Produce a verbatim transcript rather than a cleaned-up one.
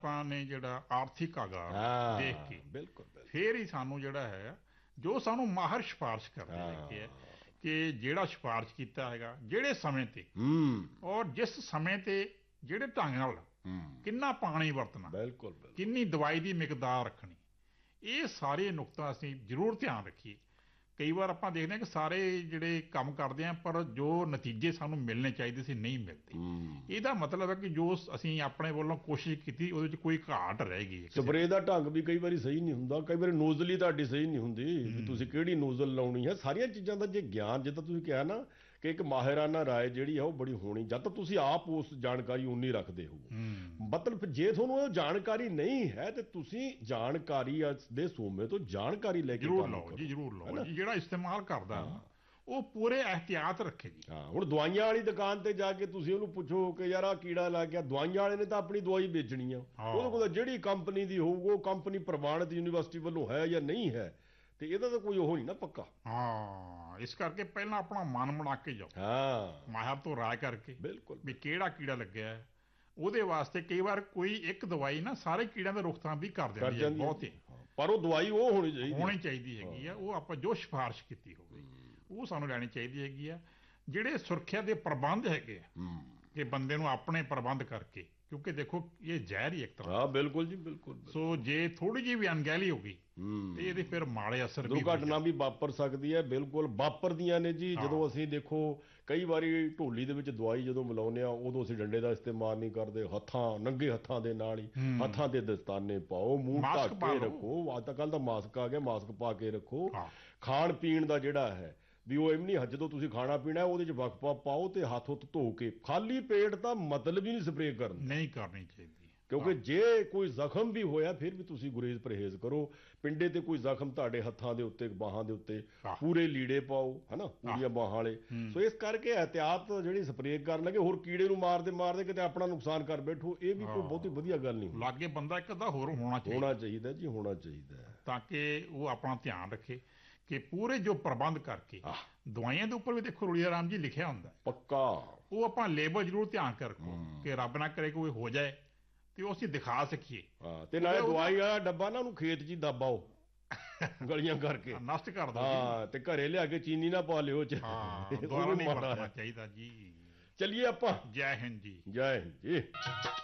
ਆਪਾਂ ਨੇ ਜਿਹੜਾ ਆਰਥਿਕ ਆਗਾਰ ਦੇਖ ਹਾਂ ਕੇ ਬਿਲਕੁਲ ਬਿਲਕੁਲ ਫੇਰ ਹੀ ਸਾਨੂੰ ਜਿਹੜਾ ਹੈ ਜੋ ਸਾਨੂੰ ਮਾਹਰ ਸਿਫਾਰਿਸ਼ ਕਰਦੇ ਹੈਗੇ ਆ ਹਾਂ ਕਿ ਜਿਹੜਾ ਸਿਫਾਰਿਸ਼ ਕੀਤਾ ਹੈਗਾ ਜਿਹੜੇ ਸਮੇਂ ਤੇ ਹੂੰ ਔਰ ਜਿਸ ਸਮੇਂ ਤੇ ਜਿਹੜੇ ਢੰਗ ਨਾਲ ਹੂੰ ਕਿੰਨਾ ਪਾਣੀ ਵਰਤਣਾ ਬਿਲਕੁਲ ਬਿਲਕੁਲ ਕਿੰਨੀ ਦਵਾਈ ਦੀ ਮਿਕਦਾਰ ਰੱਖਣੀ ਇਹ ਸਾਰੇ ਨੁਕਤਾ ਅਸੀਂ ਜ਼ਰੂਰ ਧਿਆਨ ਰੱਖੀਏ ਕਈ ਵਾਰ ਆਪਾਂ ਦੇਖਦੇ ਹਾਂ ਕਿ ਸਾਰੇ ਜਿਹੜੇ ਕੰਮ ਕਰਦੇ ਆ ਪਰ ਜੋ ਨਤੀਜੇ ਸਾਨੂੰ ਮਿਲਣੇ ਚਾਹੀਦੇ ਸੀ ਨਹੀਂ ਮਿਲਦੇ ਹੂੰ ਇਹਦਾ ਮਤਲਬ ਹੈ ਕਿ ਜੋ ਅਸੀਂ ਆਪਣੇ ਵੱਲੋਂ ਕੋਸ਼ਿਸ਼ ਕੀਤੀ ਉਹਦੇ ਵਿੱਚ ਕੋਈ ਘਾਟ ਰਹਿ ਗਈ ਹੈ ਕਿਸੇ ਸਪਰੇਅ ਦਾ ਢੰਗ ਵੀ ਕਈ ਵਾਰੀ ਸਹੀ ਨਹੀਂ ਹੁੰਦਾ ਕਈ ਵਾਰੀ ਨੋਜ਼ਲ ਹੀ ਤੁਹਾਡੀ ਸਹੀ ਨਹੀਂ ਹੁੰਦੀ ਵੀ ਤੁਸੀਂ ਕਿਹੜੀ ਨੋਜ਼ਲ ਲਾਉਣੀ ਹੈ ਸਾਰੀਆਂ ਚੀਜ਼ਾਂ ਦਾ ਜੇ ਗਿਆਨ ਜਿੱਦਾਂ ਤੁਸੀਂ ਕਿਹਾ ਨਾ ਕਿ ਇੱਕ ਮਾਹਿਰਾਨਾ ਰਾਏ ਜਿਹੜੀ ਆ ਉਹ ਬੜੀ ਹੋਣੀ ਜਦ ਤੱਕ ਤੁਸੀਂ ਆਪ ਉਸ ਜਾਣਕਾਰੀ ਉਨੀ ਰੱਖਦੇ ਹੋ ਹੂੰ ਮਤਲਬ ਜੇ ਤੁਹਾਨੂੰ ਉਹ ਜਾਣਕਾਰੀ ਨਹੀਂ ਹੈ ਤੇ ਤੁਸੀਂ ਜਾਣਕਾਰੀ ਦੇ ਸੋਮੇ ਤੋਂ ਜਾਣਕਾਰੀ ਲੈ ਕੇ ਜ਼ਰੂਰ ਕੰਮ ਲਓ ਕਰੋ ਜੀ ਜ਼ਰੂਰ ਲਓ ਹੈਨਾ? ਜੀ ਜਿਹੜਾ ਇਸਤੇਮਾਲ ਕਰਦਾ ਨਾ, ਉਹ ਪੂਰੇ ਇਹਤਿਆਤ ਰੱਖੇ ਜੀ ਹਾਂ ਹੁਣ ਦਵਾਈਆਂ ਵਾਲੀ ਦੁਕਾਨ ਤੇ ਜਾ ਕੇ ਤੁਸੀਂ ਉਹਨੂੰ ਪੁੱਛੋ ਕਿ ਯਾਰ ਆ ਕੀੜਾ ਲੱਗ ਗਿਆ ਦਵਾਈਆਂ ਵਾਲੇ ਨੇ ਤਾਂ ਆਪਣੀ ਦਵਾਈ ਵੇਚਣੀ ਆ ਹਾਂ। ਉਹਦੇ ਕੋਲ ਤਾਂ ਜਿਹੜੀ ਕੰਪਨੀ ਦੀ ਹੋਊ ਉਹ ਕੰਪਨੀ ਪ੍ਰਵਾਨਿਤ ਯੂਨੀਵਰਸਿਟੀ ਵੱਲੋਂ ਹੈ ਜਾਂ ਨਹੀਂ ਹੈ ਤੇ ਇਹਦਾ ਤਾਂ ਕੋਈ ਉਹ ਨਹੀਂ ਨਾ ਪੱਕਾ ਹਾਂ ਇਸ ਕਰਕੇ ਪਹਿਲਾਂ ਆਪਣਾ ਮਨ ਬਣਾ ਕੇ ਜਾਓ ਹਾਂ ਮਾਹਰ ਤੋਂ ਰਾਏ ਕਰਕੇ ਬਿਲਕੁਲ ਵੀ ਕਿਹੜਾ ਕੀੜਾ ਲੱਗਿਆ ਹੈ ਉਹਦੇ ਵਾਸਤੇ ਕਈ ਵਾਰ ਕੋਈ ਇੱਕ ਦਵਾਈ ਨਾ ਸਾਰੇ ਕੀੜਿਆਂ ਦਾ ਰੋਕਥਾਮ ਵੀ ਕਰ ਕਰ ਦਿੰਦੀ ਹੈ ਜਾਂਦੀ ਹੈ। ਬਹੁਤੇ ਪਰ ਉਹ ਦਵਾਈ ਉਹ ਹੋਣੀ ਚਾਹੀਦੀ ਹੈ। ਹੋਣੀ ਚਾਹੀਦੀ ਹੈਗੀ ਆ ਉਹ ਆਪਾਂ ਜੋ ਸਿਫਾਰਿਸ਼ ਕੀਤੀ ਹੋਵੇ ਉਹ ਸਾਨੂੰ ਲੈਣੀ ਚਾਹੀਦੀ ਹੈਗੀ ਆ ਜਿਹੜੇ ਸੁਰੱਖਿਆ ਦੇ ਪ੍ਰਬੰਧ ਹੈਗੇ ਆ ਹੂੰ ਕਿ ਬੰਦੇ ਨੂੰ ਆਪਣੇ ਪ੍ਰਬੰਧ ਕਰਕੇ ਕਿਉਂਕਿ ਦੇਖੋ ਇਹ ਜ਼ਹਿਰ ਹੀ ਇੱਕ ਤਰ੍ਹਾਂ ਹਾਂ ਬਿਲਕੁਲ ਜੀ ਬਿਲਕੁਲ ਬਿਲਕੁਲ। ਸੋ ਜੇ ਥੋੜੀ ਜਿਹੀ ਵੀ ਅਣਗਹਿਲੀ ਹੋ ਗਈ ਹੂੰ ਤੇ ਇਹਦੇ ਫਿਰ ਮਾੜੇ ਅਸਰ ਵੀ ਹੋ ਦੁਰਘਟਨਾ ਵੀ ਵਾਪਰ ਸਕਦੀ ਹੈ ਬਿਲਕੁਲ ਵਾਪਰਦੀਆਂ ਨੇ ਜੀ ਹਾਂ। ਜਦੋਂ ਅਸੀਂ ਦੇਖੋ ਕਈ ਵਾਰੀ ਢੋਲੀ ਦੇ ਵਿੱਚ ਦਵਾਈ ਜਦੋਂ ਮਿਲਾਉਂਦੇ ਆ ਉਦੋਂ ਅਸੀਂ ਡੰਡੇ ਦਾ ਇਸਤੇਮਾਲ ਨਹੀਂ ਕਰਦੇ ਹੱਥਾਂ ਨੰਗੇ ਹੱਥਾਂ ਦੇ ਨਾਲ ਹੀ ਹੂੰ। ਹੱਥਾਂ ਦੇ ਦਸਤਾਨੇ ਪਾਓ ਮੂੰਹ ਮਾਸਕ ਢੱਕ ਪਾ ਕੇ ਲਓ। ਰੱਖੋ ਅੱਜ ਕੱਲ੍ਹ ਤਾਂ ਮਾਸਕ ਆ ਗਿਆ ਮਾਸਕ ਪਾ ਕੇ ਰੱਖੋ ਹਾਂ। ਖਾਣ ਪੀਣ ਦਾ ਜਿਹੜਾ ਹੈ ਵੀ ਉਹ ਐਵੇਂ ਨਹੀਂ ਜਦੋਂ ਤੁਸੀਂ ਖਾਣਾ ਪੀਣਾ ਹੈ, ਉਹਦੇ 'ਚ ਵਕਫਾ ਪਾਓ ਤੇ ਹੱਥ ਹੁੱਥ ਧੋ ਕੇ ਖਾਲੀ ਪੇਟ ਦਾ ਮਤਲਬ ਹੀ ਨਹੀਂ ਸਪਰੇਅ ਕਰਨ ਦਾ। ਨਹੀਂ ਕਰਨੀ ਚਾਹੀਦੀ ਕਿਉਂਕਿ ਜੇ ਕੋਈ ਜ਼ਖਮ ਵੀ ਹੋਇਆ ਫਿਰ ਵੀ ਤੁਸੀਂ ਗੁਰੇਜ਼ ਪਰਹੇਜ਼ ਕਰੋ ਪਿੰਡੇ ਤੇ ਕੋਈ ਜ਼ਖਮ ਤੁਹਾਡੇ ਹੱਥਾਂ ਦੇ ਉੱਤੇ ਬਾਹਾਂ ਦੇ ਉੱਤੇ ਹਾਂ। ਪੂਰੇ ਲੀੜੇ ਪਾਓ ਹਨਾ ਪੂਰੀਆਂ ਬਾਹਾਂ ਵਾਲੇ ਹੂੰ। ਸੋ ਇਸ ਕਰਕੇ ਇਹਤਿਆਤ ਜਿਹੜੀ ਸਪਰੇਅ ਕਰਨ ਲੱਗੇ ਹੋਰ ਕੀੜੇ ਨੂੰ ਮਾਰਦੇ ਮਾਰਦੇ ਕਿਤੇ ਆਪਣਾ ਨੁਕਸਾਨ ਕਰ ਬੈਠੋ ਇਹ ਵੀ ਕੋਈ ਹਾਂ। ਬਹੁਤੀ ਵਧੀਆ ਗੱਲ ਨਹੀਂ ਹੁੰਦੀ। ਲਾਗੇ ਬੰਦਾ ਇੱਕ ਅੱਧਾ ਹੋਰ ਹੋਣਾ ਚਾਹੀਦਾ ਹੋਣਾ ਚਾਹੀਦਾ ਜੀ ਹੋਣਾ ਚਾਹੀਦਾ ਹੈ। ਤਾਂ ਕਿ ਉਹ ਆਪਣਾ ਧਿਆਨ ਰੱਖੇ ਕਿ ਪੂਰੇ ਜੋ ਪ੍ਰਬੰਧ ਕਰਕੇ ਆਹ। ਦਵਾਈਆਂ ਦੇ ਉੱਪਰ ਵੀ ਦੇਖੋ ਰੁੜੀਆ ਰਾਮ ਜੀ ਲਿਖਿਆ ਹੁੰਦਾ ਹੈ। ਪੱਕਾ ਉਹ ਆਪਾਂ ਲੇਬਲ ਜ਼ਰੂਰ ਧਿਆਨ ਕਰ ਰੱਖੋ ਕਿ ਰੱਬ ਨਾ ਕਰੇ ਕੋਈ ਹੋ ਜਾਏ ਤੇ ਉਹ ਅਸੀਂ ਦਿਖਾ ਸਕੀਏ ਹਾਂ ਤੇ ਨਾਲੇ ਉਹਦਾ- ਦਵਾਈ ਵਾਲਾ ਡੱਬਾ ਨਾ ਉਹਨੂੰ ਖੇਤ 'ਚ ਹੀ ਦੱਬਾਓ ਗਲੀਆਂ ਕਰਕੇ ਨਸ਼ਟ ਕਰ ਦਿਓ ਹਾਂ ਤੇ ਘਰੇ ਲਿਆ ਕੇ ਚੀਨੀ ਨਾ ਪਾ ਲਿਓ ਚ ਹਾਂ ਉਹ ਦੁਆਰਾ ਵੀ ਨਹੀਂ ਮਾੜਾ ਵਰਤਣਾ ਹੈ। ਚਾਹੀਦਾ ਜੀ ਚੱਲੀਏ ਆਪਾਂ ਜੈ ਹਿੰਦ ਜੀ ਜੈ ਹਿੰਦ ਜੀ